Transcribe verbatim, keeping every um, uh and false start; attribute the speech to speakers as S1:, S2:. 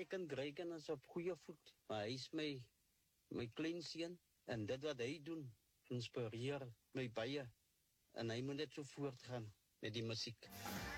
S1: second grade en is op goeie voet. Maar hy is my, my kleinseun. En dit wat hy doen, inspireer my baie. En hy moet net so voortgaan met die musiek.